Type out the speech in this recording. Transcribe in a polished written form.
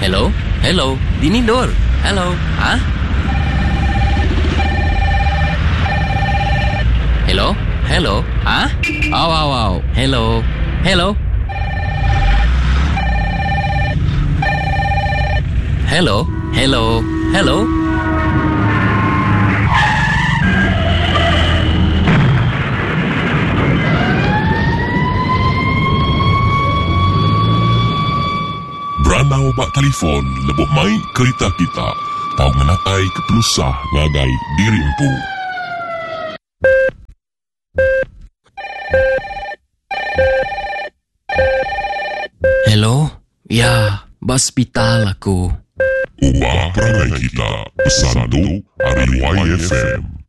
Hello? Hello? Dinindor? Hello? Ha? Hello? Hello? Ha? Aw, aw, aw. Hello? Hello? Hello? Hello? Hello? Beranang bak telefon lebih mai kereta kita. Tahu menatai kepelusah ngagai diri empu. Hello? Ya, hospital aku. Ubah perangai kita. Pesan tu hari YFM.